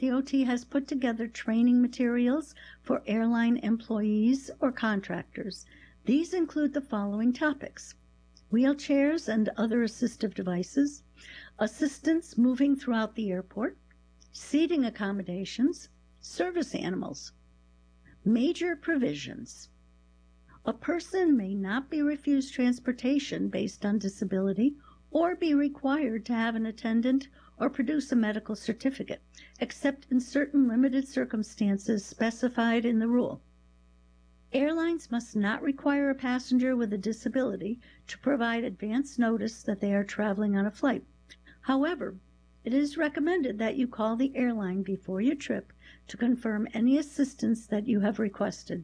DOT has put together training materials for airline employees or contractors. These include the following topics: wheelchairs and other assistive devices, assistance moving throughout the airport, seating accommodations, service animals. Major provisions. A person may not be refused transportation based on disability or be required to have an attendant or produce a medical certificate, except in certain limited circumstances specified in the rule. Airlines must not require a passenger with a disability to provide advance notice that they are traveling on a flight. However, it is recommended that you call the airline before your trip to confirm any assistance that you have requested.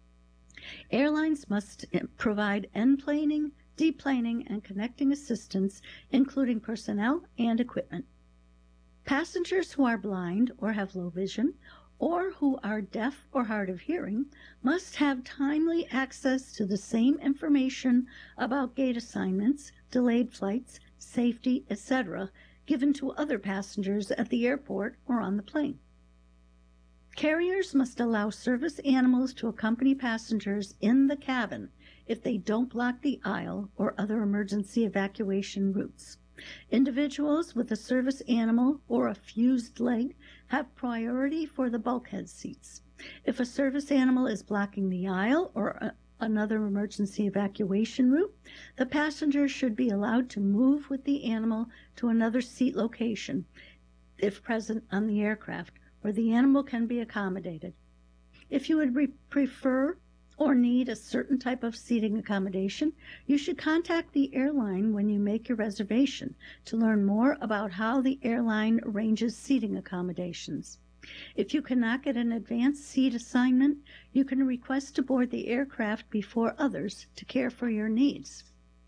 Airlines must provide enplaning, deplaning, and connecting assistance, including personnel and equipment. Passengers who are blind or have low vision, or who are deaf or hard of hearing, must have timely access to the same information about gate assignments, delayed flights, safety, etc., given to other passengers at the airport or on the plane. Carriers must allow service animals to accompany passengers in the cabin if they don't block the aisle or other emergency evacuation routes. Individuals with a service animal or a fused leg have priority for the bulkhead seats. If a service animal is blocking the aisle or another emergency evacuation route, the passenger should be allowed to move with the animal to another seat location, if present on the aircraft, where the animal can be accommodated. If you would prefer or need a certain type of seating accommodation, you should contact the airline when you make your reservation to learn more about how the airline arranges seating accommodations. If you cannot get an advance seat assignment, you can request to board the aircraft before others to care for your needs.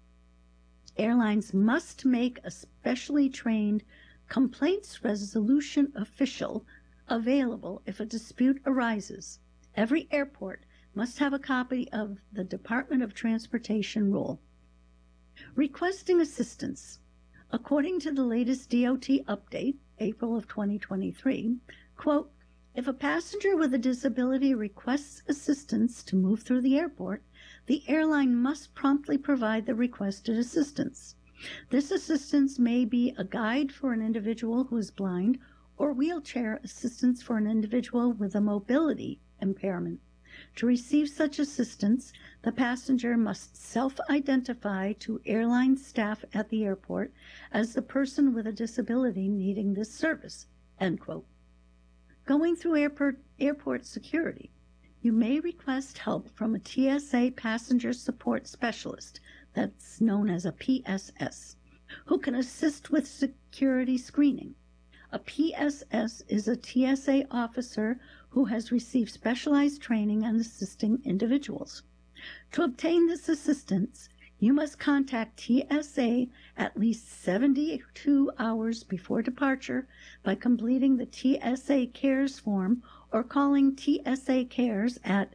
Airlines must make a specially trained complaints resolution official available if a dispute arises. Every airport must have a copy of the Department of Transportation rule. Requesting assistance. According to the latest DOT update, April of 2023, quote, if a passenger with a disability requests assistance to move through the airport, the airline must promptly provide the requested assistance. This assistance may be a guide for an individual who is blind or wheelchair assistance for an individual with a mobility impairment. To receive such assistance, the passenger must self-identify to airline staff at the airport as the person with a disability needing this service, end quote. Going through airport security, you may request help from a TSA passenger support specialist, that's known as a PSS, who can assist with security screening. A PSS is a TSA officer who has received specialized training on assisting individuals. To obtain this assistance, you must contact TSA at least 72 hours before departure by completing the TSA Cares form or calling TSA Cares at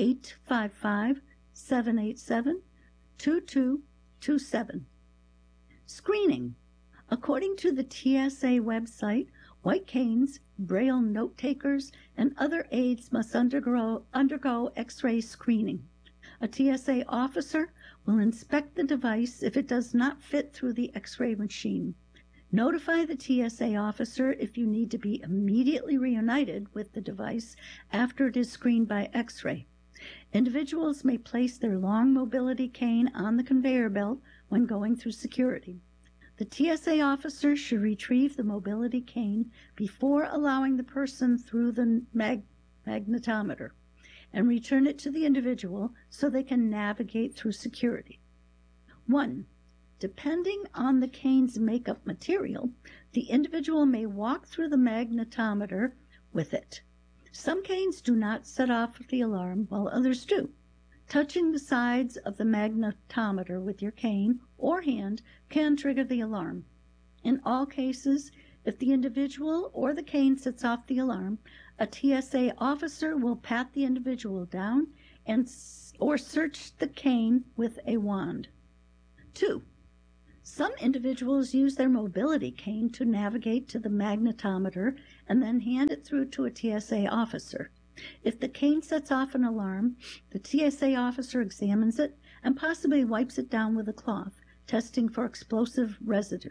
855-787-2227. Screening. According to the TSA website, white canes, braille note takers, and other aides must undergo X-ray screening. A TSA officer will inspect the device if it does not fit through the X-ray machine. Notify the TSA officer if you need to be immediately reunited with the device after it is screened by X-ray. Individuals may place their long mobility cane on the conveyor belt when going through security. The TSA officer should retrieve the mobility cane before allowing the person through the magnetometer and return it to the individual so they can navigate through security. 1. Depending on the cane's makeup material, the individual may walk through the magnetometer with it. Some canes do not set off the alarm, while others do. Touching the sides of the magnetometer with your cane or hand can trigger the alarm. In all cases, if the individual or the cane sets off the alarm, a TSA officer will pat the individual down or search the cane with a wand. 2. Some individuals use their mobility cane to navigate to the magnetometer and then hand it through to a TSA officer. If the cane sets off an alarm, the TSA officer examines it and possibly wipes it down with a cloth, testing for explosive residue.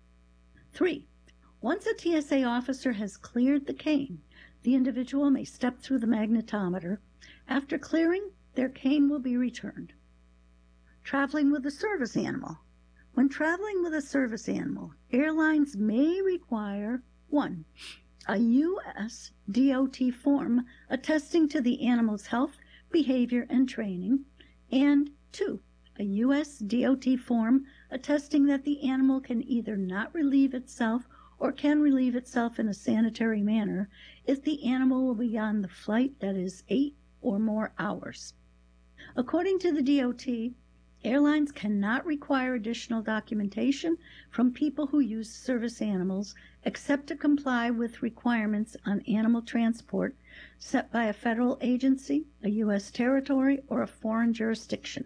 3. Once a TSA officer has cleared the cane, the individual may step through the magnetometer. After clearing, their cane will be returned. Traveling with a service animal. When traveling with a service animal, airlines may require 1. A U.S. DOT form attesting to the animal's health, behavior, and training, and 2. A U.S. DOT form attesting that the animal can either not relieve itself or can relieve itself in a sanitary manner if the animal will be on the flight that is 8 or more hours. According to the DOT, airlines cannot require additional documentation from people who use service animals except to comply with requirements on animal transport set by a federal agency, a U.S. territory, or a foreign jurisdiction.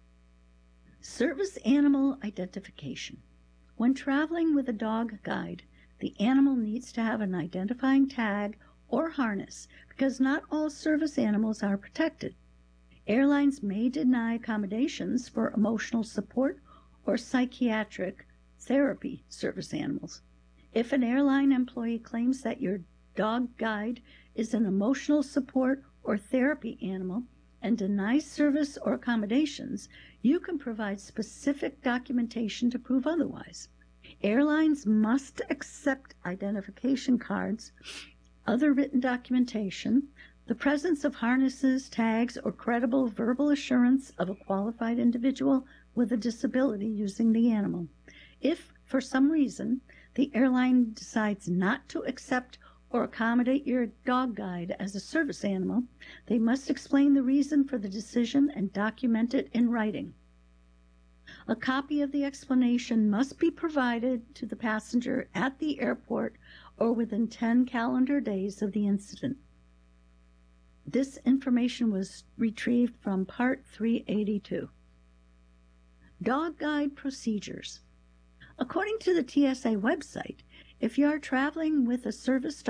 Service animal identification. When traveling with a dog guide, the animal needs to have an identifying tag or harness because not all service animals are protected. Airlines may deny accommodations for emotional support or psychiatric therapy service animals. If an airline employee claims that your dog guide is an emotional support or therapy animal and denies service or accommodations, you can provide specific documentation to prove otherwise. Airlines must accept identification cards, other written documentation, the presence of harnesses, tags, or credible verbal assurance of a qualified individual with a disability using the animal. If, for some reason, the airline decides not to accept or accommodate your dog guide as a service animal, they must explain the reason for the decision and document it in writing. A copy of the explanation must be provided to the passenger at the airport or within 10 calendar days of the incident. This information was retrieved from Part 382. Dog Guide Procedures. According to the TSA website, if you are traveling with a service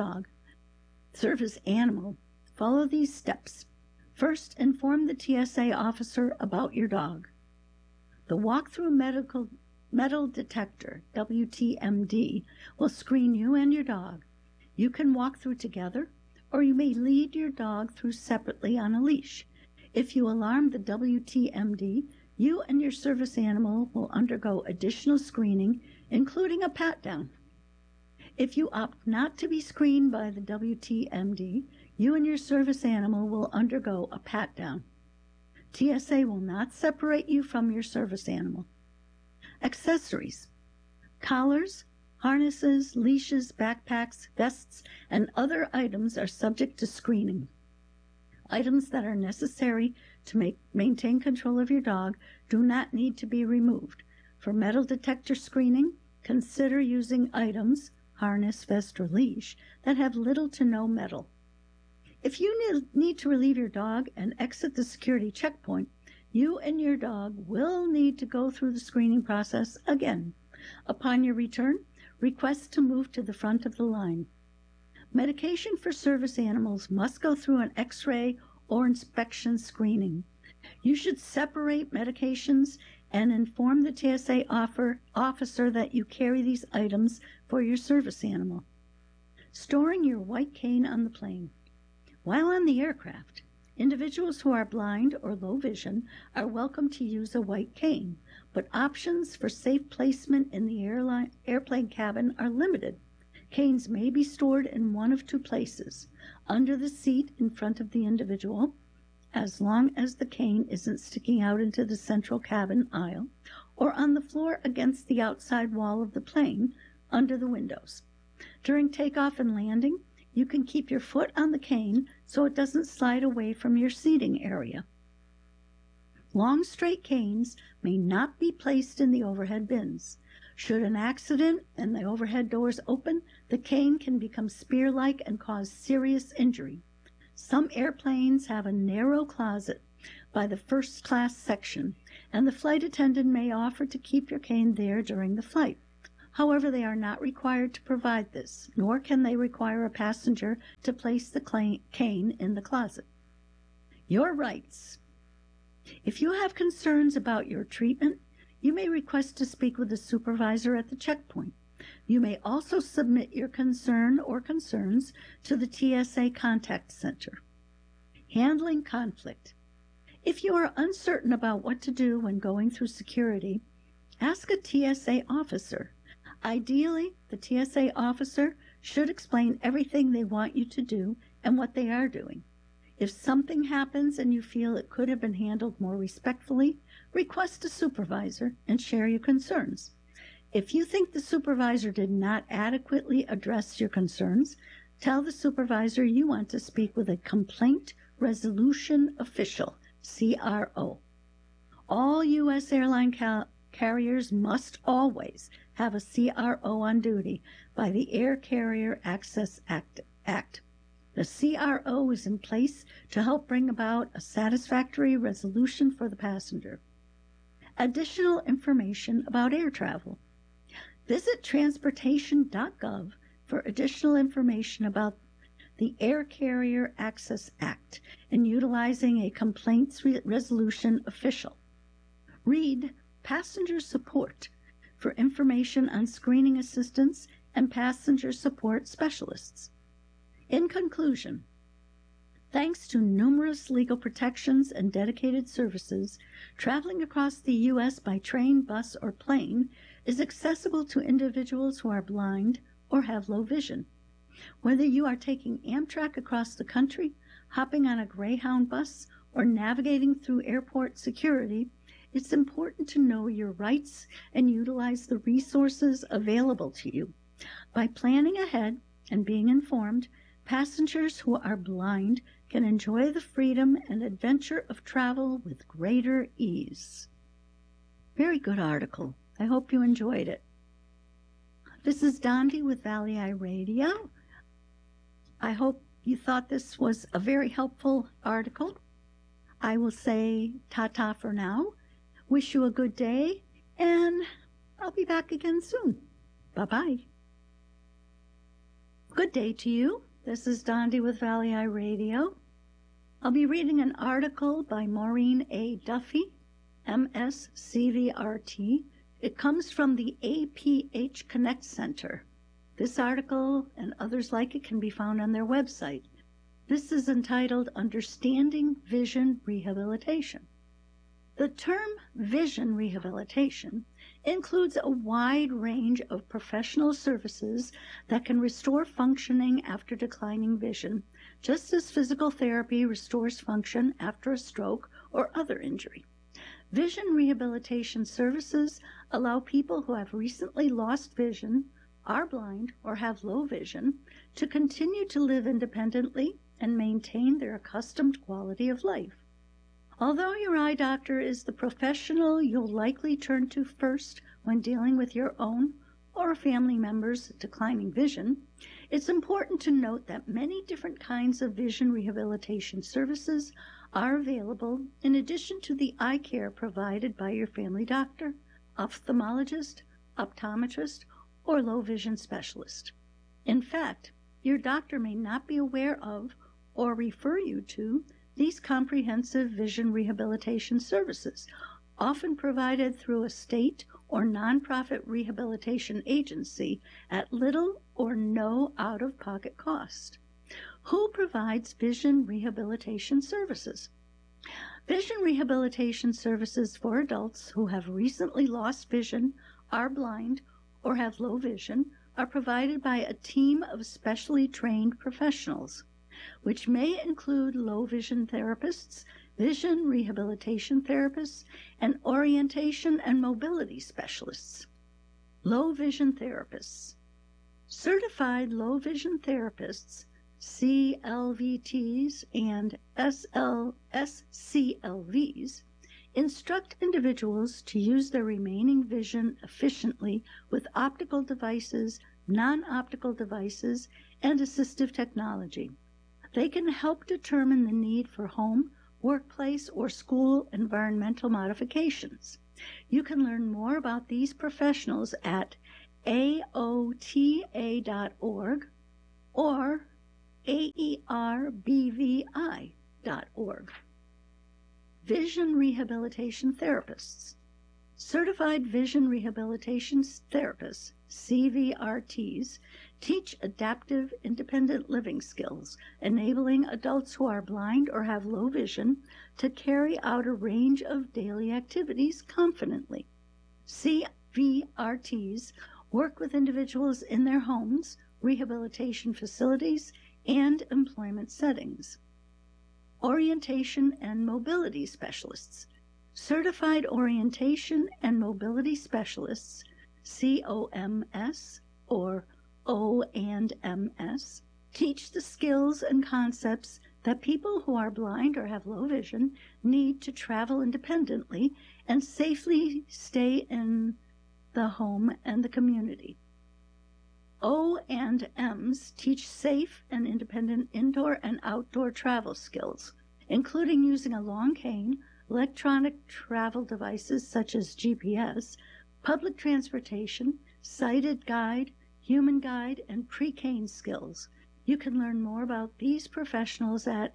animal, follow these steps. First, inform the TSA officer about your dog. The walk-through metal detector, WTMD, will screen you and your dog. You can walk through together, or you may lead your dog through separately on a leash. If you alarm the WTMD, you and your service animal will undergo additional screening, including a pat-down. If you opt not to be screened by the WTMD, you and your service animal will undergo a pat-down. TSA will not separate you from your service animal. Accessories. Collars, harnesses, leashes, backpacks, vests, and other items are subject to screening. Items that are necessary to maintain control of your dog do not need to be removed. For metal detector screening, consider using items, harness, vest, or leash, that have little to no metal. If you need to relieve your dog and exit the security checkpoint, you and your dog will need to go through the screening process again. Upon your return, request to move to the front of the line. Medication for service animals must go through an X-ray or inspection screening. You should separate medications and inform the TSA officer that you carry these items for your service animal. Storing your white cane on the plane. While on the aircraft, individuals who are blind or low vision are welcome to use a white cane, but options for safe placement in the airplane cabin are limited. Canes may be stored in one of two places: under the seat in front of the individual, as long as the cane isn't sticking out into the central cabin aisle, or on the floor against the outside wall of the plane, under the windows. During takeoff and landing, you can keep your foot on the cane so it doesn't slide away from your seating area. Long straight canes may not be placed in the overhead bins. Should an accident and the overhead doors open, the cane can become spear-like and cause serious injury. Some airplanes have a narrow closet by the first class section, and the flight attendant may offer to keep your cane there during the flight. However, they are not required to provide this, nor can they require a passenger to place the cane in the closet. Your rights. If you have concerns about your treatment, you may request to speak with the supervisor at the checkpoint. You may also submit your concern or concerns to the TSA Contact Center. Handling conflict. If you are uncertain about what to do when going through security, ask a TSA officer. Ideally, the TSA officer should explain everything they want you to do and what they are doing. If something happens and you feel it could have been handled more respectfully, request a supervisor and share your concerns. If you think the supervisor did not adequately address your concerns, tell the supervisor you want to speak with a complaint resolution official, CRO. All U.S. airline carriers must always have a CRO on duty by the Air Carrier Access Act. The CRO is in place to help bring about a satisfactory resolution for the passenger. Additional information about air travel. Visit transportation.gov for additional information about the Air Carrier Access Act and utilizing a complaints resolution official. Read Passenger Support for information on screening assistance and passenger support specialists. In conclusion, thanks to numerous legal protections and dedicated services, traveling across the U.S. by train, bus, or plane is accessible to individuals who are blind or have low vision. Whether you are taking Amtrak across the country, hopping on a Greyhound bus, or navigating through airport security, it's important to know your rights and utilize the resources available to you. By planning ahead and being informed, passengers who are blind can enjoy the freedom and adventure of travel with greater ease. Very good article. I hope you enjoyed it. This is Dondi with Valley Eye Radio. I hope you thought this was a very helpful article. I will say ta-ta for now. Wish you a good day, and I'll be back again soon. Bye-bye. Good day to you. This is Dondi with Valley Eye Radio. I'll be reading an article by Maureen A. Duffy, MS CVRT. It comes from the APH Connect Center. This article and others like it can be found on their website. This is entitled Understanding Vision Rehabilitation. The term vision rehabilitation includes a wide range of professional services that can restore functioning after declining vision, just as physical therapy restores function after a stroke or other injury. Vision rehabilitation services allow people who have recently lost vision, are blind, or have low vision to continue to live independently and maintain their accustomed quality of life. Although your eye doctor is the professional you'll likely turn to first when dealing with your own or a family member's declining vision, it's important to note that many different kinds of vision rehabilitation services are available in addition to the eye care provided by your family doctor, ophthalmologist, optometrist, or low vision specialist. In fact, your doctor may not be aware of or refer you to these comprehensive vision rehabilitation services, often provided through a state or nonprofit rehabilitation agency at little or no out-of-pocket cost. Who provides vision rehabilitation services? Vision rehabilitation services for adults who have recently lost vision, are blind, or have low vision are provided by a team of specially trained professionals, which may include low vision therapists, vision rehabilitation therapists, and orientation and mobility specialists. Low vision therapists. Certified low vision therapists, CLVTs and SCLVs, instruct individuals to use their remaining vision efficiently with optical devices, non-optical devices, and assistive technology. They can help determine the need for home workplace, or school environmental modifications. You can learn more about these professionals at aota.org or aerbvi.org. Vision Rehabilitation Therapists. Certified Vision Rehabilitation Therapists, CVRTs, teach adaptive independent living skills, enabling adults who are blind or have low vision to carry out a range of daily activities confidently. CVRTs work with individuals in their homes, rehabilitation facilities, and employment settings. Orientation and Mobility Specialists. Certified Orientation and Mobility Specialists, COMS or O&MS, teach the skills and concepts that people who are blind or have low vision need to travel independently and safely stay in the home and the community. O&Ms teach safe and independent indoor and outdoor travel skills, including using a long cane, electronic travel devices such as GPS, public transportation, sighted guide, human guide, and pre-cane skills. You can learn more about these professionals at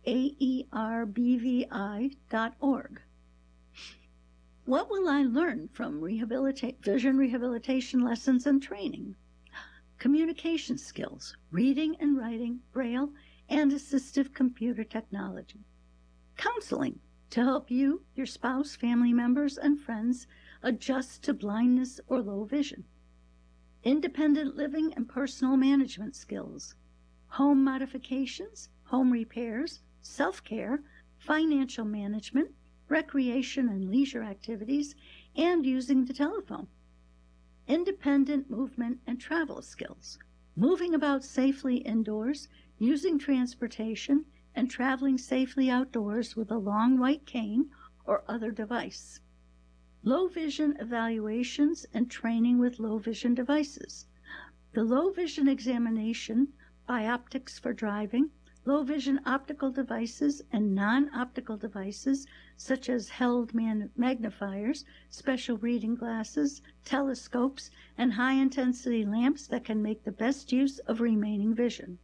aerbvi.org. What will I learn from vision rehabilitation lessons and training? Communication skills, reading and writing, Braille, and assistive computer technology. Counseling to help you, your spouse, family members, and friends adjust to blindness or low vision. Independent living and personal management skills. Home modifications, home repairs, self-care, financial management, recreation and leisure activities, and using the telephone. Independent movement and travel skills. Moving about safely indoors, using transportation, and traveling safely outdoors with a long white cane or other device. Low vision evaluations and training with low vision devices. The low vision examination, bioptics for driving, low vision optical devices and non-optical devices such as held magnifiers, special reading glasses, telescopes, and high-intensity lamps that can make the best use of remaining vision.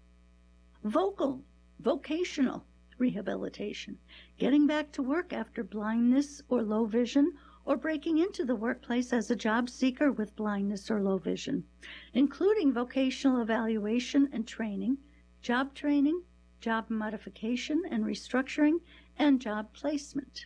Vocational rehabilitation, getting back to work after blindness or low vision, or breaking into the workplace as a job seeker with blindness or low vision, including vocational evaluation and training, job modification and restructuring, and job placement.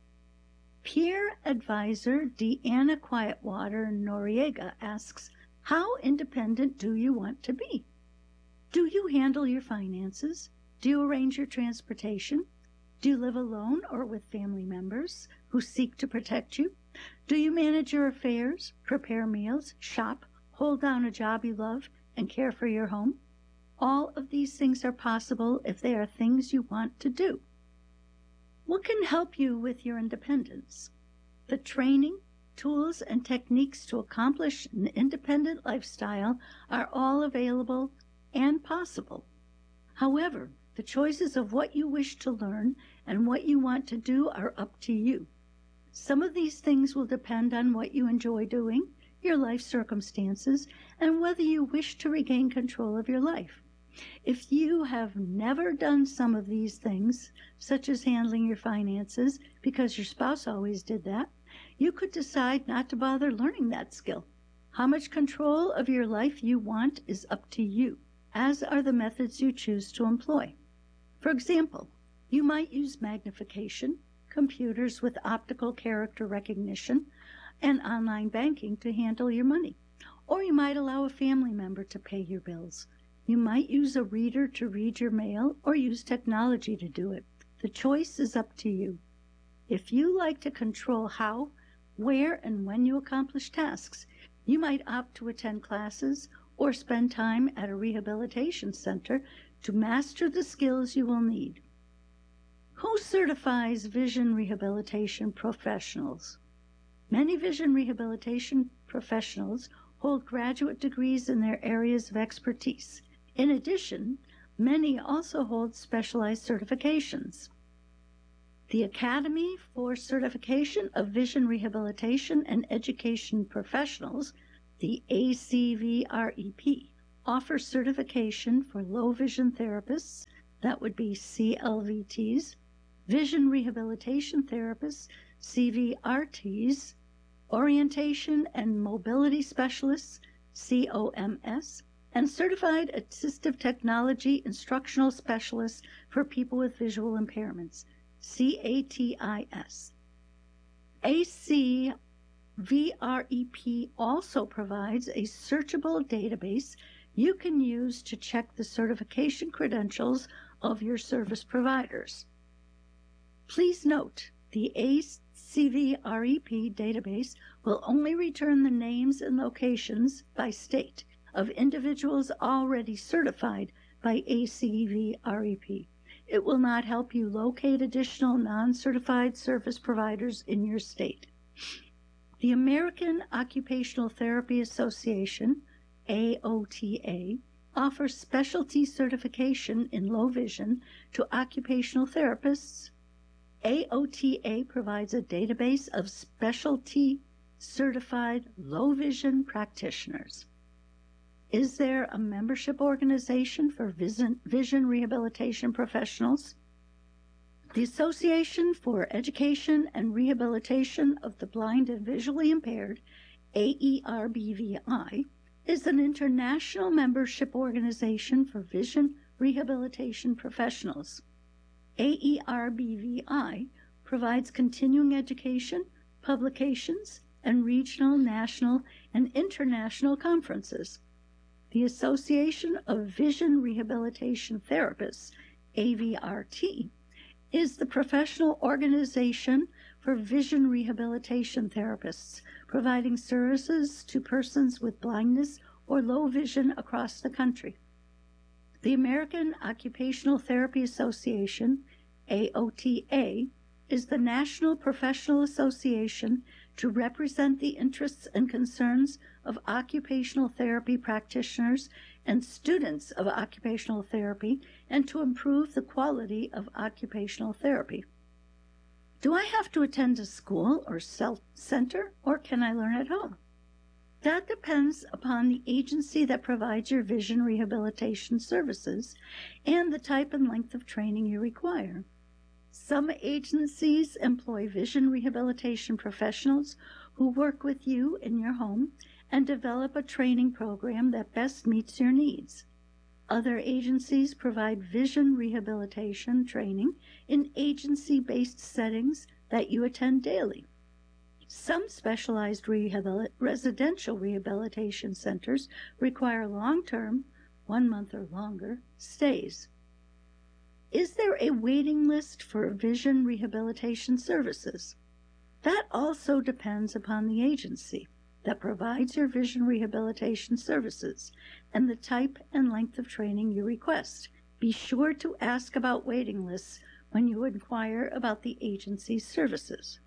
Peer advisor Deanna Quietwater Noriega asks, how independent do you want to be? Do you handle your finances? Do you arrange your transportation? Do you live alone or with family members who seek to protect you? Do you manage your affairs, prepare meals, shop, hold down a job you love, and care for your home? All of these things are possible if they are things you want to do. What can help you with your independence? The training, tools, and techniques to accomplish an independent lifestyle are all available and possible. However, the choices of what you wish to learn and what you want to do are up to you. Some of these things will depend on what you enjoy doing, your life circumstances, and whether you wish to regain control of your life. If you have never done some of these things, such as handling your finances, because your spouse always did that, you could decide not to bother learning that skill. How much control of your life you want is up to you, as are the methods you choose to employ. For example, you might use magnification, computers with optical character recognition, and online banking to handle your money. Or you might allow a family member to pay your bills. You might use a reader to read your mail or use technology to do it. The choice is up to you. If you like to control how, where, and when you accomplish tasks, you might opt to attend classes or spend time at a rehabilitation center to master the skills you will need. Who certifies vision rehabilitation professionals? Many vision rehabilitation professionals hold graduate degrees in their areas of expertise. In addition, many also hold specialized certifications. The Academy for Certification of Vision Rehabilitation and Education Professionals, the ACVREP, offers certification for low vision therapists, that would be CLVTs, vision rehabilitation therapists, CVRTs, orientation and mobility specialists, COMS, and certified assistive technology instructional specialists for people with visual impairments, CATIS. ACVREP also provides a searchable database you can use to check the certification credentials of your service providers. Please note, the ACVREP database will only return the names and locations by state of individuals already certified by ACVREP. It will not help you locate additional non-certified service providers in your state. The American Occupational Therapy Association, AOTA, offers specialty certification in low vision to occupational therapists. AOTA provides a database of specialty certified low vision practitioners. Is there a membership organization for vision rehabilitation professionals? The Association for Education and Rehabilitation of the Blind and Visually Impaired, AERBVI, is an international membership organization for vision rehabilitation professionals. AERBVI provides continuing education, publications, and regional, national, and international conferences. The Association of Vision Rehabilitation Therapists, AVRT, is the professional organization for vision rehabilitation therapists, providing services to persons with blindness or low vision across the country. The American Occupational Therapy Association, AOTA, is the national professional association to represent the interests and concerns of occupational therapy practitioners and students of occupational therapy, and to improve the quality of occupational therapy. Do I have to attend a school or center, or can I learn at home? That depends upon the agency that provides your vision rehabilitation services and the type and length of training you require. Some agencies employ vision rehabilitation professionals who work with you in your home and develop a training program that best meets your needs. Other agencies provide vision rehabilitation training in agency-based settings that you attend daily. Some specialized residential rehabilitation centers require long-term, 1 month or longer, stays. Is there a waiting list for vision rehabilitation services? That also depends upon the agency that provides your vision rehabilitation services and the type and length of training you request. Be sure to ask about waiting lists when you inquire about the agency's services.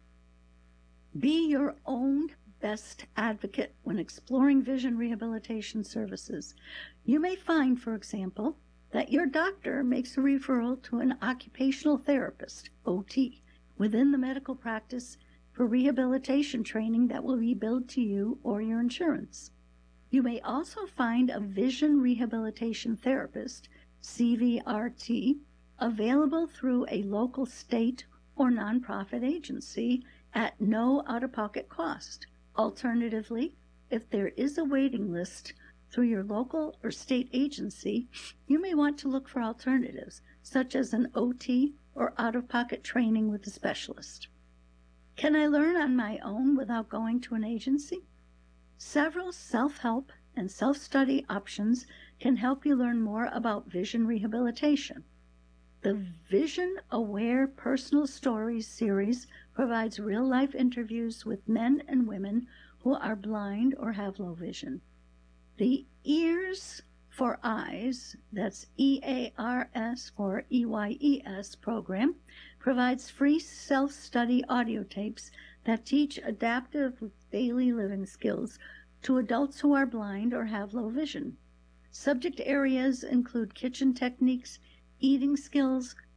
Be your own best advocate when exploring vision rehabilitation services. You may find, for example, that your doctor makes a referral to an occupational therapist, OT, within the medical practice for rehabilitation training that will be billed to you or your insurance. You may also find a vision rehabilitation therapist, CVRT, available through a local state or nonprofit agency at no out-of-pocket cost. Alternatively, if there is a waiting list through your local or state agency, you may want to look for alternatives, such as an OT or out-of-pocket training with a specialist. Can I learn on my own without going to an agency? Several self-help and self-study options can help you learn more about vision rehabilitation. The Vision Aware Personal Stories series provides real-life interviews with men and women who are blind or have low vision. The Ears for Eyes, that's EARS or EYES program, provides free self-study audio tapes that teach adaptive daily living skills to adults who are blind or have low vision. Subject areas include kitchen techniques, eating skills,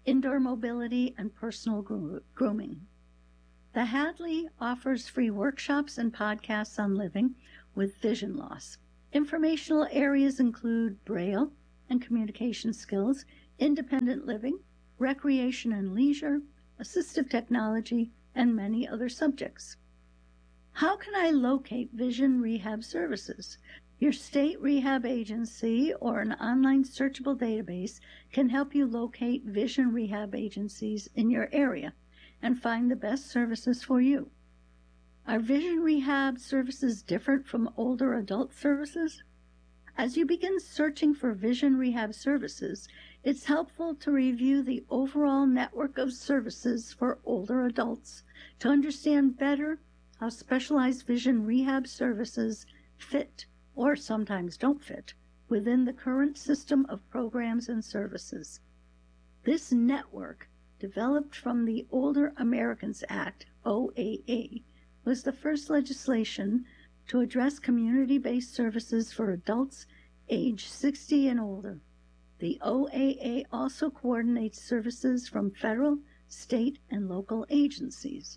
indoor mobility, and personal grooming. The Hadley offers free workshops and podcasts on living with vision loss. Informational areas include Braille and communication skills, independent living, recreation and leisure, assistive technology, and many other subjects. How can I locate vision rehab services? Your state rehab agency or an online searchable database can help you locate vision rehab agencies in your area and find the best services for you. Are vision rehab services different from older adult services? As you begin searching for vision rehab services, it's helpful to review the overall network of services for older adults to understand better how specialized vision rehab services fit, or sometimes don't fit, within the current system of programs and services. This network, developed from the Older Americans Act, OAA, was the first legislation to address community-based services for adults age 60 and older. The OAA also coordinates services from federal, state, and local agencies.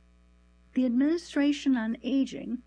The Administration on Aging,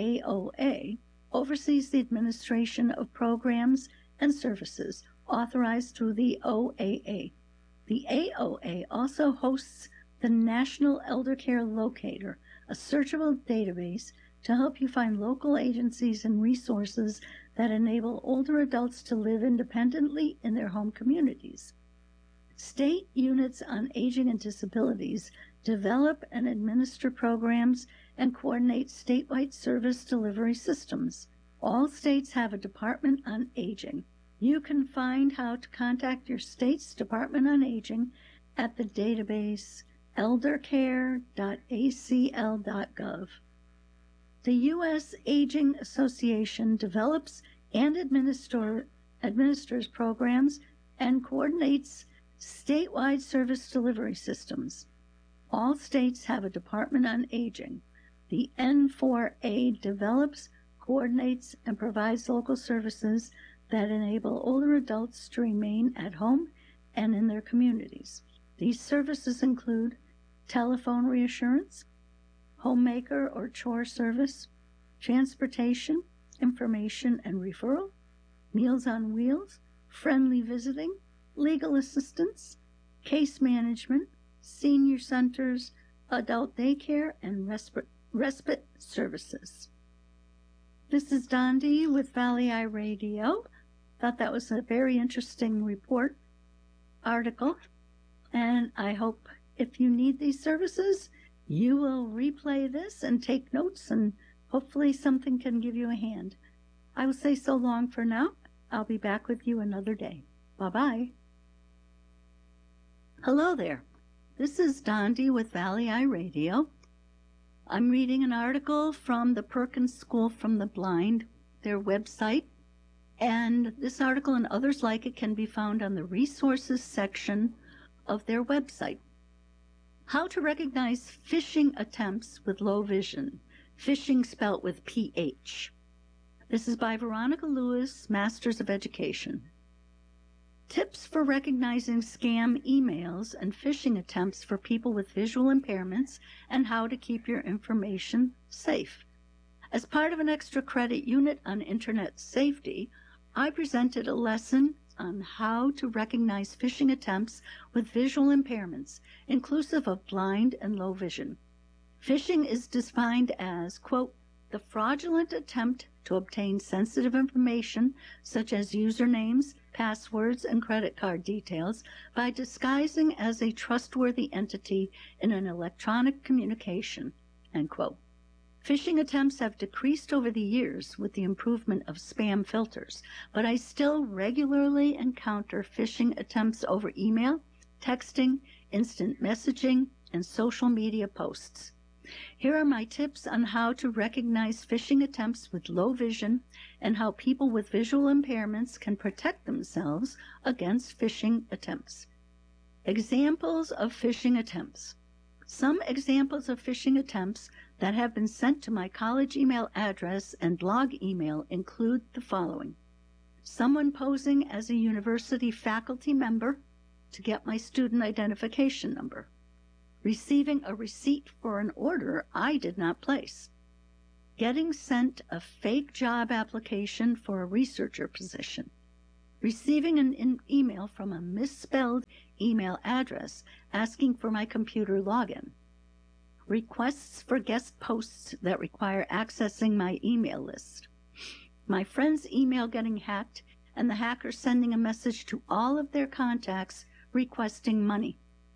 AOA, oversees the administration of programs and services authorized through the OAA. The AOA also hosts the National Elder Care Locator, a searchable database to help you find local agencies and resources that enable older adults to live independently in their home communities. State units on aging and disabilities develop and administer programs and coordinate statewide service delivery systems. All states have a Department on Aging. You can find how to contact your state's Department on Aging at the database eldercare.acl.gov. The U.S. Aging Association develops and administers programs and coordinates statewide service delivery systems. All states have a Department on Aging. The N4A develops, coordinates, and provides local services that enable older adults to remain at home and in their communities. These services include telephone reassurance, homemaker or chore service, transportation, information and referral, Meals on Wheels, friendly visiting, legal assistance, case management, senior centers, adult daycare, and respite services. This is Dondi with Valley Eye Radio. Thought that was a very interesting article, and I hope if you need these services, you will replay this and take notes, and hopefully something can give you a hand. I will say so long for now. I'll be back with you another day. Bye-bye. Hello there. This is Dondi with Valley Eye Radio. I'm reading an article from the Perkins School from the Blind, their website, and this article and others like it can be found on the resources section of their website. How to recognize phishing attempts with low vision. Phishing spelt with PH. This is by Veronica Lewis, Masters of Education. Tips for recognizing scam emails and phishing attempts for people with visual impairments and how to keep your information safe. As part of an extra credit unit on Internet safety, I presented a lesson on how to recognize phishing attempts with visual impairments, inclusive of blind and low vision. Phishing is defined as, quote, the fraudulent attempt to obtain sensitive information such as usernames, passwords, and credit card details by disguising as a trustworthy entity in an electronic communication, end quote. Phishing attempts have decreased over the years with the improvement of spam filters, but I still regularly encounter phishing attempts over email, texting, instant messaging, and social media posts. Here are my tips on how to recognize phishing attempts with low vision and how people with visual impairments can protect themselves against phishing attempts. Examples of phishing attempts. Some examples of phishing attempts that have been sent to my college email address and blog email include the following. Someone posing as a university faculty member, to get my student identification number, receiving a receipt for an order I did not place, getting sent a fake job application for a researcher position, receiving an email from a misspelled email address asking for my computer login, requests for guest posts that require accessing my email list, my friend's email getting hacked and the hacker sending a message to all of their contacts requesting money,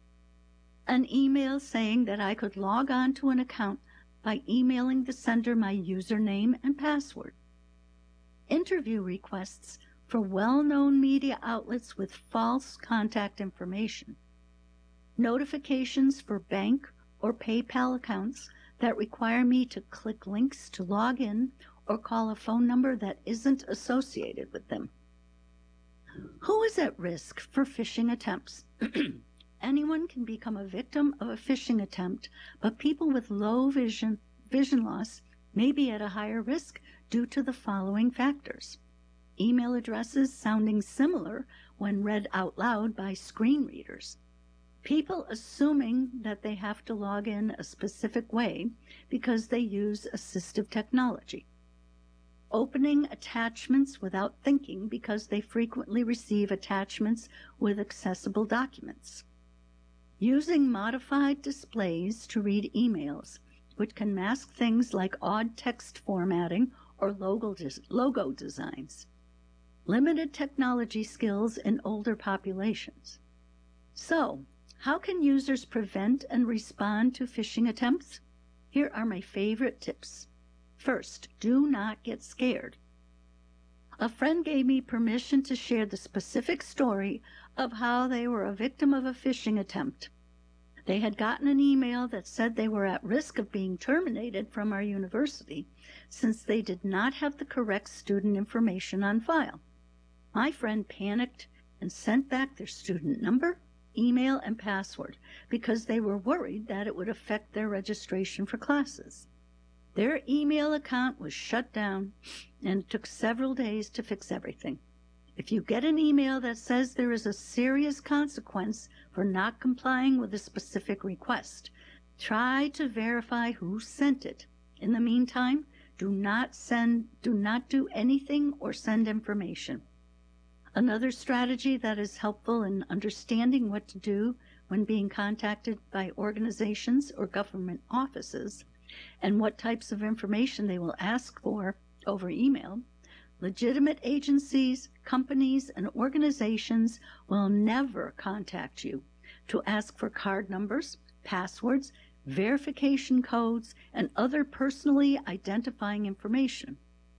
an email saying that I could log on to an account by emailing the sender my username and password, interview requests for well-known media outlets with false contact information, notifications for bank or PayPal accounts that require me to click links to log in or call a phone number that isn't associated with them. Who is at risk for phishing attempts? Anyone can become a victim of a phishing attempt, but people with low vision loss may be at a higher risk due to the following factors. Email addresses sounding similar when read out loud by screen readers. People assuming that they have to log in a specific way because they use assistive technology. Opening attachments without thinking because they frequently receive attachments with accessible documents. Using modified displays to read emails, which can mask things like odd text formatting or logo designs. Limited technology skills in older populations. So, how can users prevent and respond to phishing attempts? Here are my favorite tips. First, do not get scared. A friend gave me permission to share the specific story of how they were a victim of a phishing attempt. They had gotten an email that said they were at risk of being terminated from our university since they did not have the correct student information on file. My friend panicked and sent back their student number, email, and password because they were worried that it would affect their registration for classes. Their email account was shut down, and it took several days to fix everything. If you get an email that says there is a serious consequence for not complying with a specific request, try to verify who sent it. In the meantime, do not do anything or send information. Another strategy that is helpful in understanding what to do when being contacted by organizations or government offices and what types of information they will ask for over email. Legitimate agencies, companies, and organizations will never contact you to ask for card numbers, passwords, verification codes, and other personally identifying information.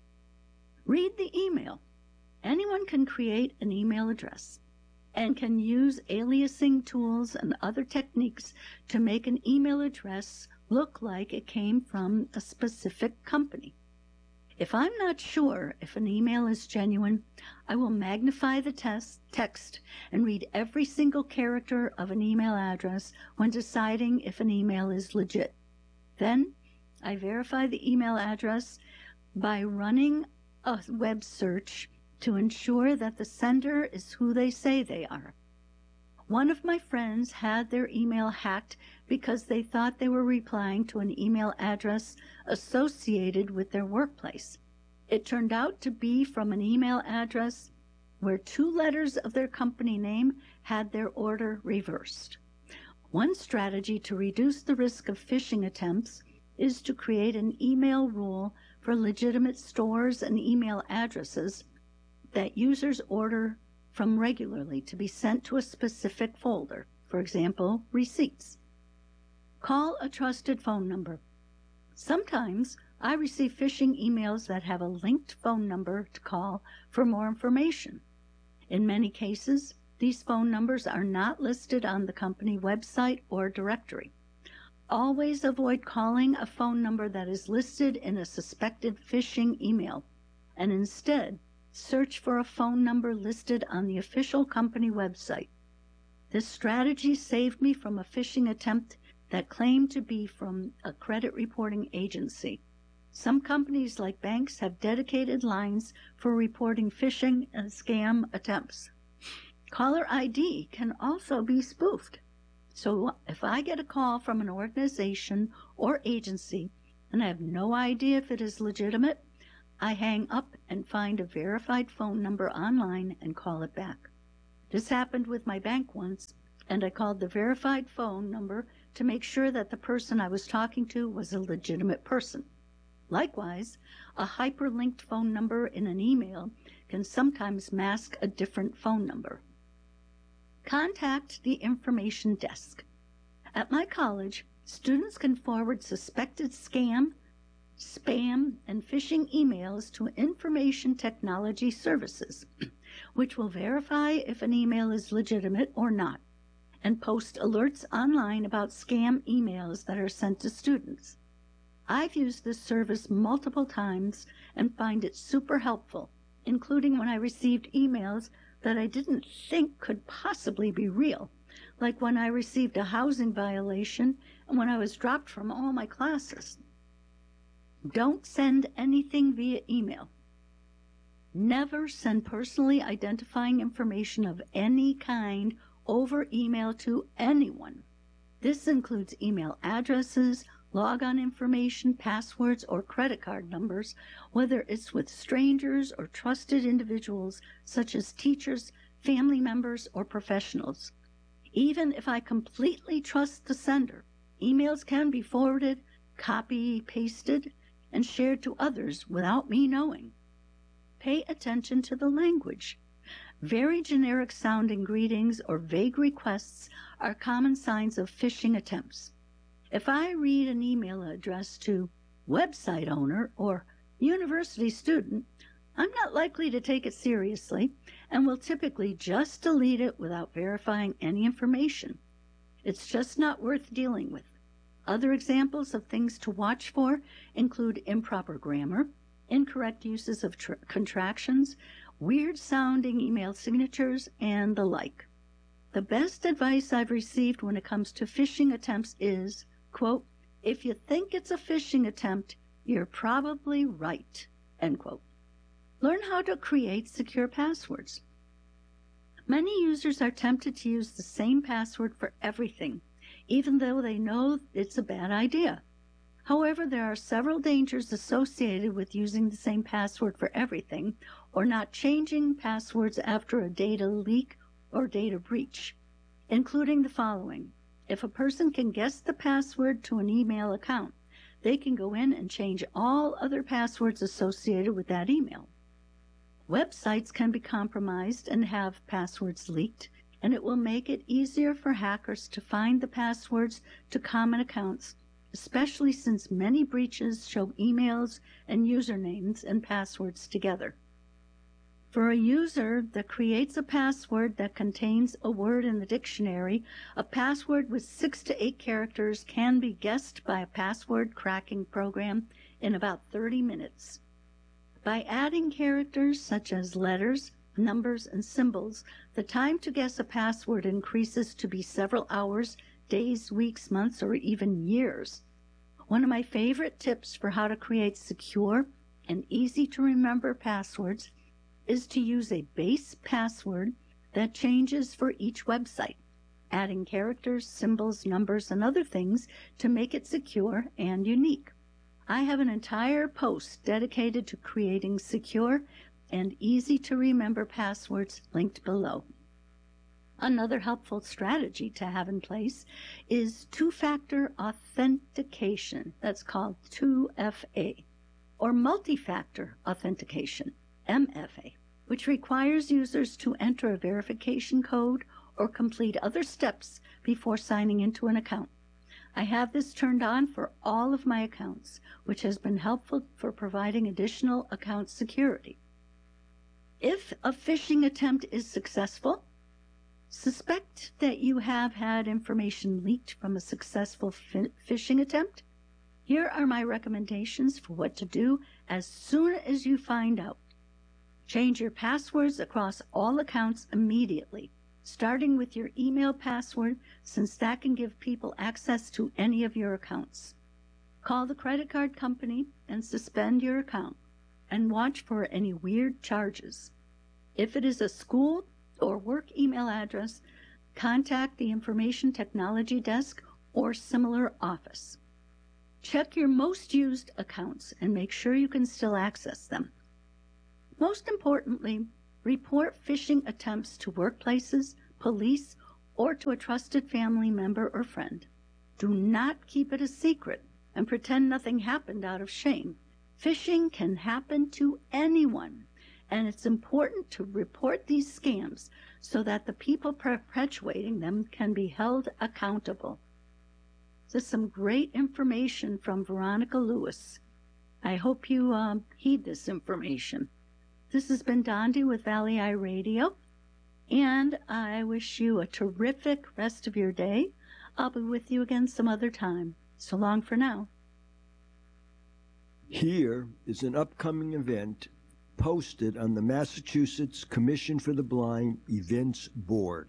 Read the email. Anyone can create an email address and can use aliasing tools and other techniques to make an email address look like it came from a specific company. If I'm not sure if an email is genuine, I will magnify the text and read every single character of an email address when deciding if an email is legit. Then I verify the email address by running a web search to ensure that the sender is who they say they are. One of my friends had their email hacked because they thought they were replying to an email address associated with their workplace. It turned out to be from an email address where 2 letters of their company name had their order reversed. One strategy to reduce the risk of phishing attempts is to create an email rule for legitimate stores and email addresses that users order from regularly to be sent to a specific folder, for example, receipts. Call a trusted phone number. Sometimes I receive phishing emails that have a linked phone number to call for more information. In many cases, these phone numbers are not listed on the company website or directory. Always avoid calling a phone number that is listed in a suspected phishing email, and instead search for a phone number listed on the official company website. This strategy saved me from a phishing attempt that claimed to be from a credit reporting agency. Some companies, like banks, have dedicated lines for reporting phishing and scam attempts. Caller ID can also be spoofed. So if I get a call from an organization or agency and I have no idea if it is legitimate, I hang up and find a verified phone number online and call it back. This happened with my bank once, and I called the verified phone number to make sure that the person I was talking to was a legitimate person. Likewise, a hyperlinked phone number in an email can sometimes mask a different phone number. Contact the information desk. At my college, students can forward suspected scam, spam, and phishing emails to Information Technology Services, which will verify if an email is legitimate or not, and post alerts online about scam emails that are sent to students. I've used this service multiple times and find it super helpful, including when I received emails that I didn't think could possibly be real, like when I received a housing violation and when I was dropped from all my classes. Don't send anything via email. Never send personally identifying information of any kind over email to anyone. This includes email addresses, logon information, passwords, or credit card numbers, whether it's with strangers or trusted individuals such as teachers, family members, or professionals. Even if I completely trust the sender, emails can be forwarded, copy-pasted, and shared to others without me knowing. Pay attention to the language. Very generic sounding greetings or vague requests are common signs of phishing attempts. If I read an email address to website owner or university student, I'm not likely to take it seriously and will typically just delete it without verifying any information. It's just not worth dealing with. Other examples of things to watch for include improper grammar, incorrect uses of contractions, weird-sounding email signatures, and the like. The best advice I've received when it comes to phishing attempts is, quote, "If you think it's a phishing attempt, you're probably right," end quote. Learn how to create secure passwords. Many users are tempted to use the same password for everything, even though they know it's a bad idea. However, there are several dangers associated with using the same password for everything or not changing passwords after a data leak or data breach, including the following. If a person can guess the password to an email account, they can go in and change all other passwords associated with that email. Websites can be compromised and have passwords leaked, and it will make it easier for hackers to find the passwords to common accounts, especially since many breaches show emails and usernames and passwords together. For a user that creates a password that contains a word in the dictionary, a password with 6 to 8 characters can be guessed by a password cracking program in about 30 minutes. By adding characters such as letters, numbers, and symbols, the time to guess a password increases to be several hours, days, weeks, months, or even years. One of my favorite tips for how to create secure and easy-to-remember passwords is to use a base password that changes for each website, adding characters, symbols, numbers, and other things to make it secure and unique. I have an entire post dedicated to creating secure and easy-to-remember passwords linked below. Another helpful strategy to have in place is two-factor authentication, that's called 2FA, or multi-factor authentication, MFA, which requires users to enter a verification code or complete other steps before signing into an account. I have this turned on for all of my accounts, which has been helpful for providing additional account security. If a phishing attempt is successful, suspect that you have had information leaked from a successful phishing attempt. Here are my recommendations for what to do as soon as you find out. Change your passwords across all accounts immediately, starting with your email password, since that can give people access to any of your accounts. Call the credit card company and suspend your account, and watch for any weird charges. If it is a school, or work email address, contact the Information Technology Desk or similar office. Check your most used accounts and make sure you can still access them. Most importantly, report phishing attempts to workplaces, police, or to a trusted family member or friend. Do not keep it a secret and pretend nothing happened out of shame. Phishing can happen to anyone, and it's important to report these scams so that the people perpetuating them can be held accountable. This is some great information from Veronica Lewis. I hope you heed this information. This has been Dondi with Valley Eye Radio, and I wish you a terrific rest of your day. I'll be with you again some other time. So long for now. Here is an upcoming event posted on the Massachusetts Commission for the Blind Events Board.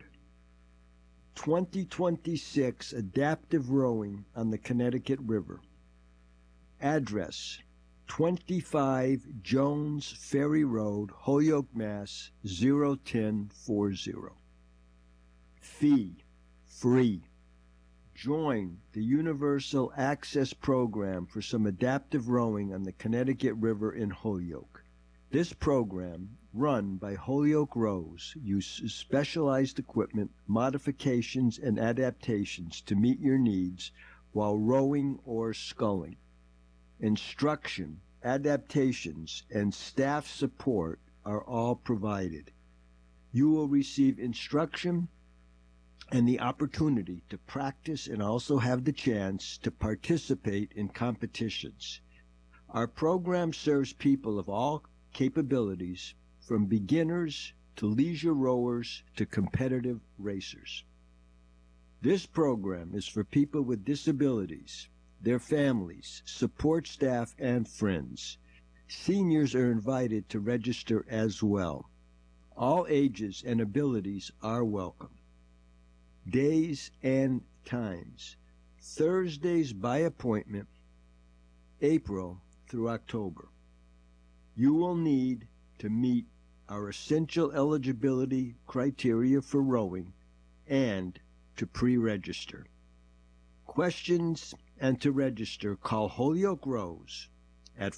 2026 Adaptive Rowing on the Connecticut River. Address: 25 Jones Ferry Road, Holyoke, Mass. 01040. Fee: free. Join the Universal Access Program for some adaptive rowing on the Connecticut River in Holyoke. This program, run by Holyoke Rows, uses specialized equipment, modifications, and adaptations to meet your needs while rowing or sculling. Instruction, adaptations, and staff support are all provided. You will receive instruction and the opportunity to practice and also have the chance to participate in competitions. Our program serves people of all capabilities, from beginners to leisure rowers to competitive racers. This program is for people with disabilities, their families, support staff, and friends. Seniors are invited to register as well. All ages and abilities are welcome. Days and times: Thursdays by appointment, April through October. You will need to meet our essential eligibility criteria for rowing and to pre-register. Questions and to register, call Holyoke Rows at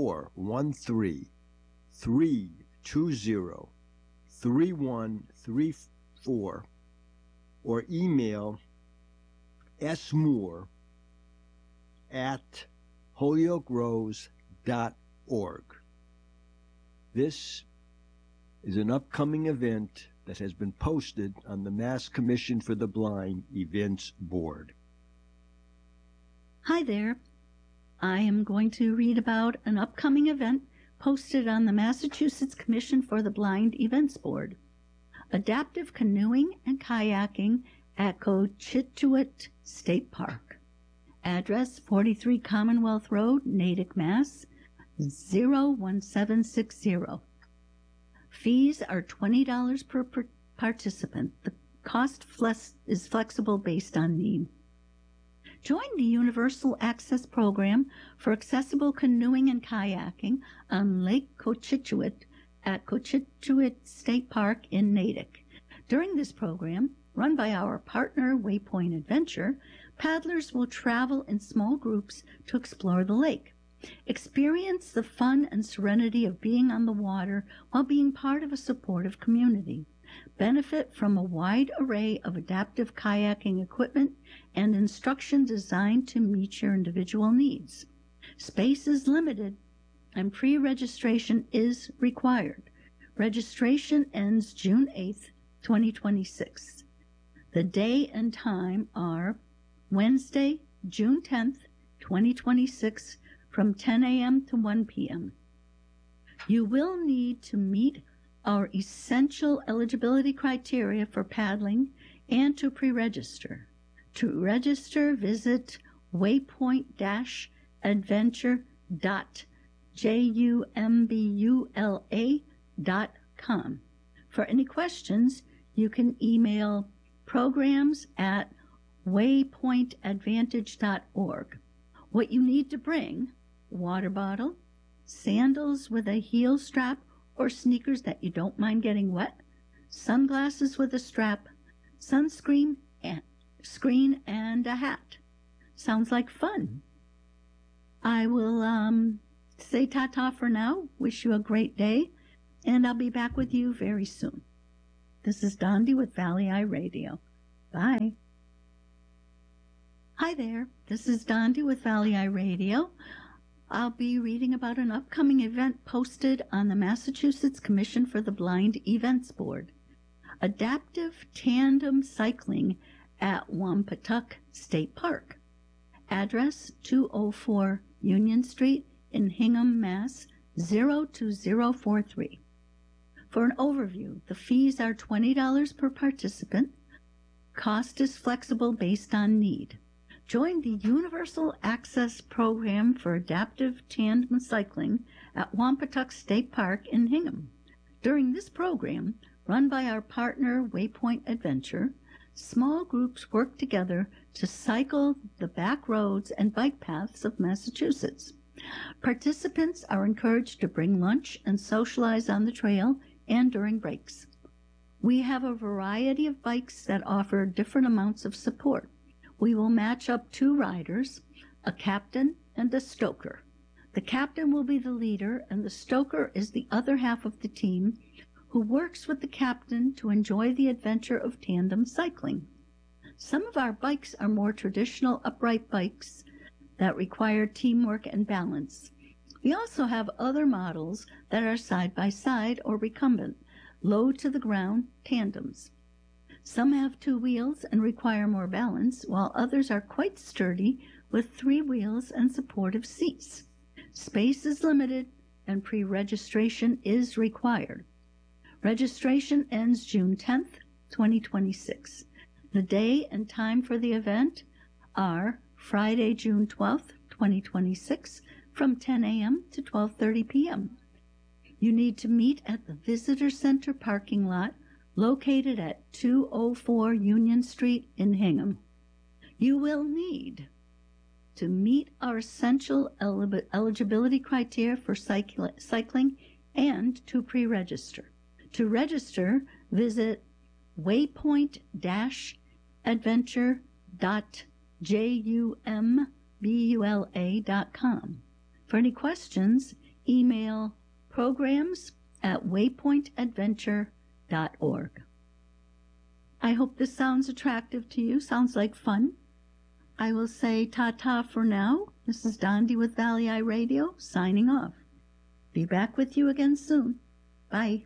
413-320-3134 or email smoore@holyokerows.org. This is an upcoming event that has been posted on the Mass Commission for the Blind Events Board. Hi there. I am going to read about an upcoming event posted on the Massachusetts Commission for the Blind Events Board. Adaptive canoeing and kayaking at Cochituate State Park. Address: 43 Commonwealth Road, Natick, Mass. 01760. Fees are $20 per participant. The cost is flexible based on need. Join the Universal Access Program for accessible canoeing and kayaking on Lake Cochituate at Cochituate State Park in Natick. During this program, run by our partner Waypoint Adventure, paddlers will travel in small groups to explore the lake. Experience the fun and serenity of being on the water while being part of a supportive community. Benefit from a wide array of adaptive kayaking equipment and instruction designed to meet your individual needs. Space is limited and pre-registration is required. Registration ends June 8th, 2026. The day and time are Wednesday, June 10th, 2026, from 10 a.m. to 1 p.m. You will need to meet our essential eligibility criteria for paddling and to pre-register. To register, visit waypoint-adventure.jumbula.com. For any questions, you can email programs@waypointadvantage.org. What you need to bring: water bottle, sandals with a heel strap or sneakers that you don't mind getting wet, sunglasses with a strap, sunscreen, screen, and a hat. Sounds like fun. I will say ta-ta for now. Wish you a great day, and I'll be back with you very soon. This is Dondi with Valley Eye Radio. Bye. Hi there. This is Dondi with Valley Eye Radio. I'll be reading about an upcoming event posted on the Massachusetts Commission for the Blind Events Board. Adaptive Tandem Cycling at Wampatuck State Park. Address 204 Union Street in Hingham, Mass. 02043. For an overview, the fees are $20 per participant. Cost is flexible based on need. Join the Universal Access Program for Adaptive Tandem Cycling at Wampatuck State Park in Hingham. During this program, run by our partner Waypoint Adventure, small groups work together to cycle the back roads and bike paths of Massachusetts. Participants are encouraged to bring lunch and socialize on the trail and during breaks. We have a variety of bikes that offer different amounts of support. We will match up 2 riders, a captain and a stoker. The captain will be the leader, and the stoker is the other half of the team who works with the captain to enjoy the adventure of tandem cycling. Some of our bikes are more traditional upright bikes that require teamwork and balance. We also have other models that are side-by-side or recumbent, low-to-the-ground tandems. Some have 2 wheels and require more balance, while others are quite sturdy with 3 wheels and supportive seats. Space is limited and pre-registration is required. Registration ends June 10th, 2026. The day and time for the event are Friday, June 12th, 2026, from 10 a.m. to 12:30 p.m. You need to meet at the Visitor Center parking lot located at 204 Union Street in Hingham. You will need to meet our essential eligibility criteria for cycling and to pre-register. To register, visit waypoint-adventure.jumbula.com. For any questions, email programs@waypointadventure.org. I hope this sounds attractive to you. Sounds like fun. I will say ta-ta for now. This is Dondi with Valley Eye Radio, signing off. Be back with you again soon. Bye.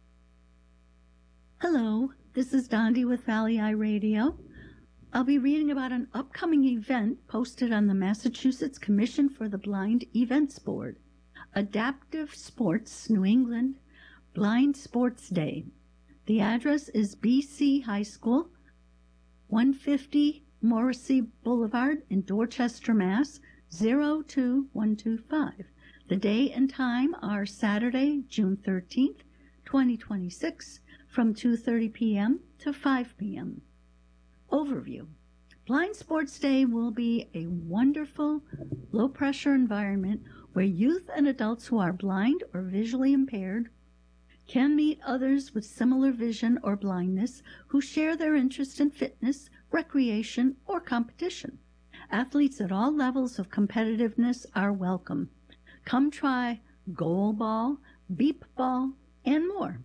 Hello, this is Dondi with Valley Eye Radio. I'll be reading about an upcoming event posted on the Massachusetts Commission for the Blind Events Board. Adaptive Sports New England Blind Sports Day. The address is BC High School, 150 Morrissey Boulevard in Dorchester, Mass. 02125. The day and time are Saturday, June 13th, 2026, from 2:30 p.m. to 5 p.m. Overview. Blind Sports Day will be a wonderful, low-pressure environment where youth and adults who are blind or visually impaired can meet others with similar vision or blindness who share their interest in fitness, recreation, or competition. Athletes at all levels of competitiveness are welcome. Come try goal ball, beep ball, and more.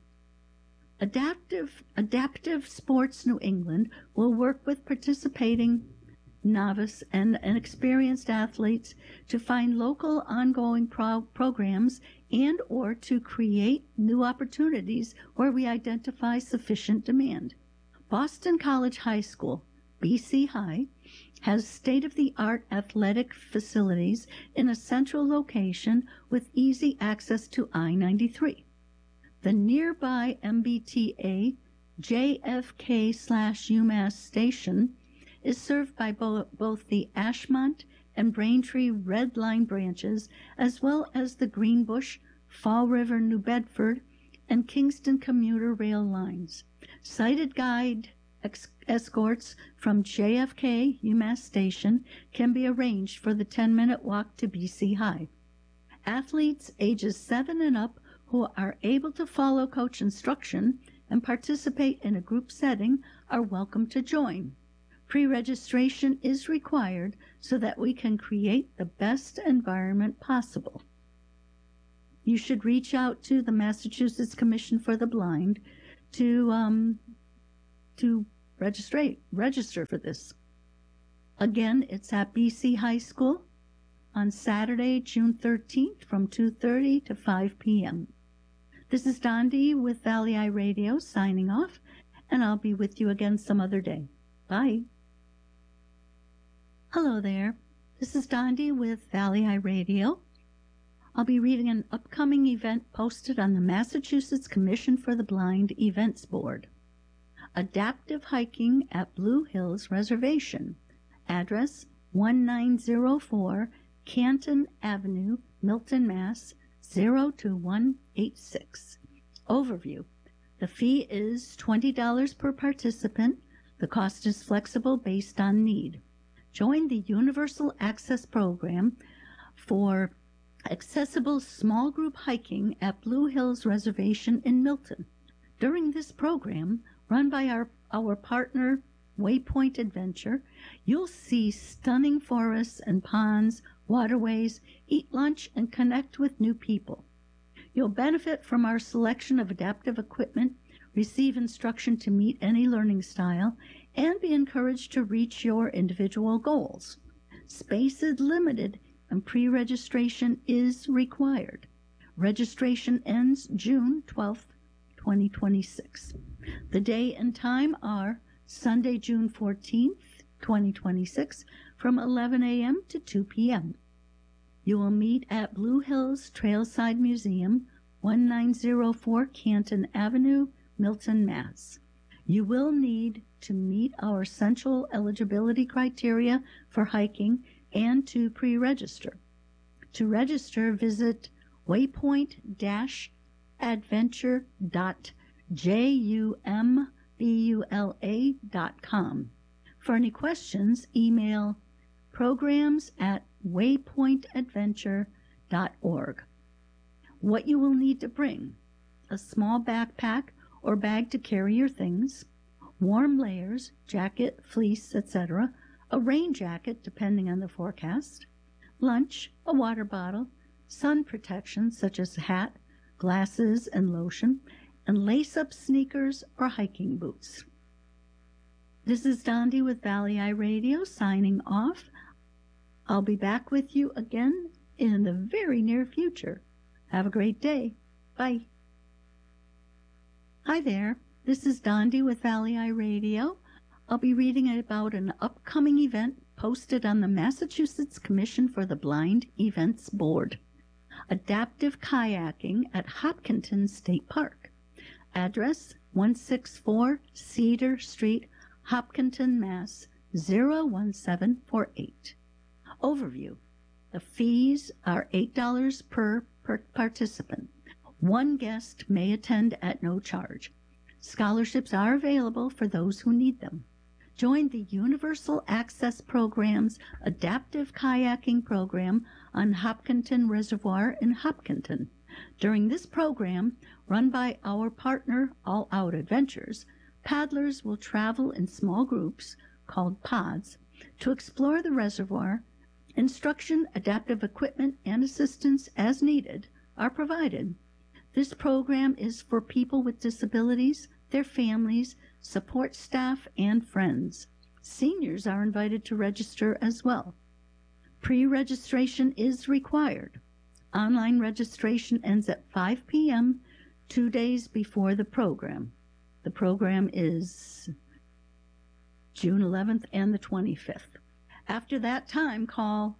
Adaptive Sports New England will work with participating novice and experienced athletes to find local ongoing programs and or to create new opportunities where we identify sufficient demand. Boston College High School, BC High, has state-of-the-art athletic facilities in a central location with easy access to I-93. The nearby MBTA JFK/UMass station is served by both the Ashmont and Braintree Red Line branches, as well as the Greenbush, Fall River, New Bedford, and Kingston commuter rail lines. Sighted guide escorts from JFK UMass Station can be arranged for the 10-minute walk to BC High. Athletes ages 7 and up who are able to follow coach instruction and participate in a group setting are welcome to join. Pre-registration is required so that we can create the best environment possible. You should reach out to the Massachusetts Commission for the Blind to register for this. Again, it's at BC High School on Saturday, June 13th from 2:30 to 5 p.m. This is Dondi with Valley Eye Radio signing off, and I'll be with you again some other day. Bye. Hello there. This is Dondi with Valley Eye Radio. I'll be reading an upcoming event posted on the Massachusetts Commission for the Blind Events Board. Adaptive hiking at Blue Hills Reservation. Address 1904 Canton Avenue, Milton, Mass. 02186. Overview. The fee is $20 per participant. The cost is flexible based on need. Join the Universal Access Program for accessible small group hiking at Blue Hills Reservation in Milton. During this program, run by our partner Waypoint Adventure, you'll see stunning forests and ponds, waterways, eat lunch, and connect with new people. You'll benefit from our selection of adaptive equipment, receive instruction to meet any learning style, and be encouraged to reach your individual goals. Space is limited and pre-registration is required. Registration ends June 12th, 2026. The day and time are Sunday, June 14th, 2026, from 11 a.m. to 2 p.m. You will meet at Blue Hills Trailside Museum, 1904 Canton Avenue, Milton, Mass. You will need to meet our essential eligibility criteria for hiking and to pre-register. To register, visit waypoint-adventure.jumbula.com. For any questions, email programs@waypointadventure.org. What you will need to bring: a small backpack or bag to carry your things, warm layers, jacket, fleece, etc., a rain jacket depending on the forecast, lunch, a water bottle, sun protection such as a hat, glasses, and lotion, and lace-up sneakers or hiking boots. This is Dondi with Valley Eye Radio signing off. I'll be back with you again in the very near future. Have a great day. Bye. Hi there. This is Dondi with Valley Eye Radio. I'll be reading about an upcoming event posted on the Massachusetts Commission for the Blind Events Board. Adaptive kayaking at Hopkinton State Park. Address 164 Cedar Street, Hopkinton, Mass. 01748. Overview. The fees are $8 per participant. One guest may attend at no charge. Scholarships are available for those who need them. Join the Universal Access Program's Adaptive Kayaking Program on Hopkinton Reservoir in Hopkinton. During this program, run by our partner All Out Adventures, paddlers will travel in small groups, called pods, to explore the reservoir. Instruction, adaptive equipment, and assistance as needed are provided. This program is for people with disabilities, their families, support staff, and friends. Seniors are invited to register as well. Pre-registration is required. Online registration ends at 5 p.m. 2 days before the program. The program is June 11th and the 25th. After that time, call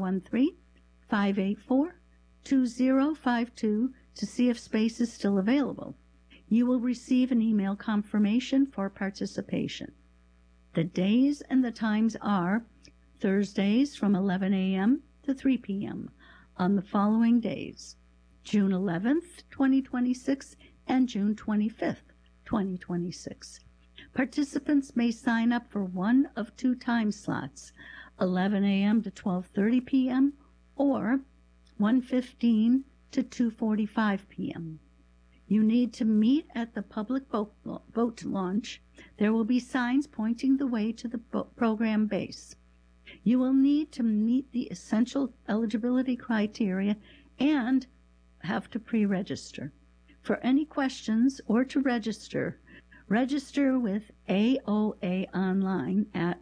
413-584-2052 to see if space is still available. You will receive an email confirmation for participation. The days and the times are Thursdays from 11 a.m. to 3 p.m. on the following days: June 11th, 2026 and June 25th, 2026. Participants may sign up for one of two time slots, 11 a.m. to 12:30 p.m. or 1:15 to 2:45 p.m. You need to meet at the public boat launch. There will be signs pointing the way to the program base. You will need to meet the essential eligibility criteria and have to pre-register. For any questions or to register with AOA Online at